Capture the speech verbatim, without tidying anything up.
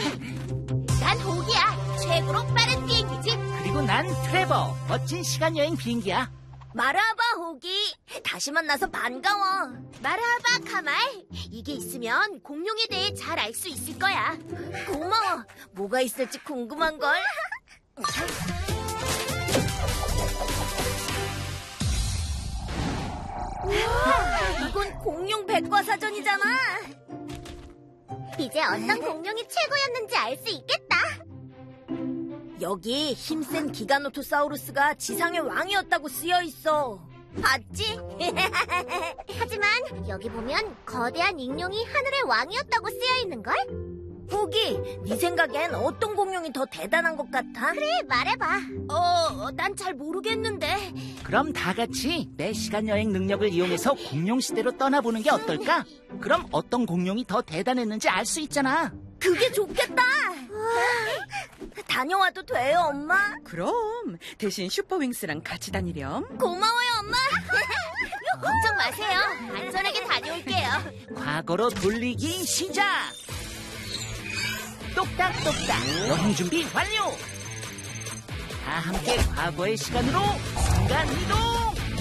난 호기야. 최고로 빠른 비행기지. 그리고 난 트레버, 멋진 시간여행 비행기야. 마라바 호기. 다시 만나서 반가워. 마라바 카말. 이게 있으면 공룡에 대해 잘 알 수 있을 거야. 고마워. 뭐가 있을지 궁금한걸. 우와, 이건 공룡 백과사전이잖아. 이제 어떤 공룡이 최고였는지 알 수 있겠다. 여기 힘센 기가노토사우루스가 지상의 왕이었다고 쓰여 있어. 봤지? 하지만 여기 보면 거대한 익룡이 하늘의 왕이었다고 쓰여 있는걸? 호기, 네 생각엔 어떤 공룡이 더 대단한 것 같아? 그래, 말해봐. 어, 난 잘 모르겠는데. 그럼 다 같이 내 시간여행 능력을 이용해서 공룡 시대로 떠나보는 게 어떨까? 그럼 어떤 공룡이 더 대단했는지 알 수 있잖아. 그게 좋겠다. 다녀와도 돼요, 엄마? 그럼 대신 슈퍼윙스랑 같이 다니렴. 고마워요, 엄마. 걱정 마세요. 안전하게 다녀올게요. 과거로 돌리기 시작! 똑딱똑딱 여행 준비 완료! 다 함께 과거의 시간으로 순간이동!